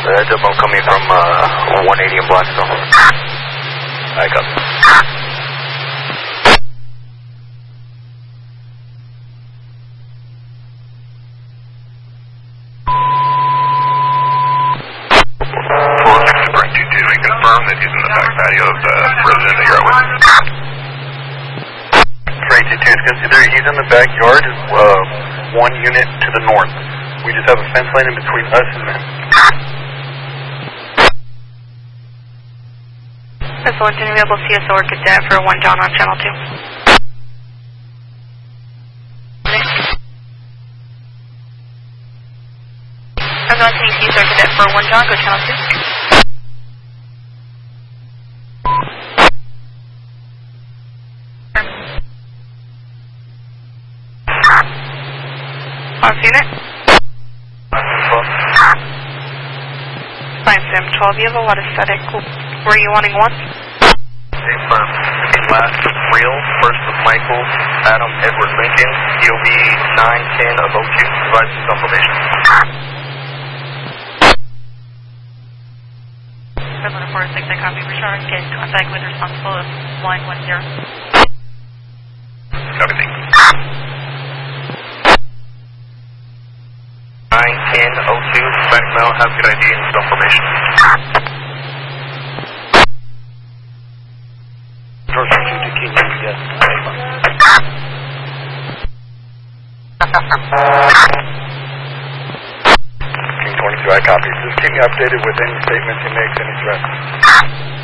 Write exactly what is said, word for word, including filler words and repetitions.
Heads up, I'm coming from uh, one eighty in Blackstone. Back up. four six to Brent two two, we confirm that he's in the back patio of the resident that you're out with. Train two two is considered, he's in the backyard, uh, one unit to the north. We just have a fence line in between us and them. Missile Engine available C S O or cadet for one John on channel two. I'm going to take C S O or cadet for one John, go channel two. Off unit. Fine, Sim twelve, you have a lot of static. Were you wanting one? Confirm. Last real, first with Michael, Adam, Edward Lincoln, P O B nine ten of O two, provide some confirmation. seven four six, I copy. Richard, get in contact with responsible of line one zero. Copy, thank you. nine ten O two, back now, have good I D and confirmation. King twenty-two, I copy. Just keep me updated with any statements he makes, any threats.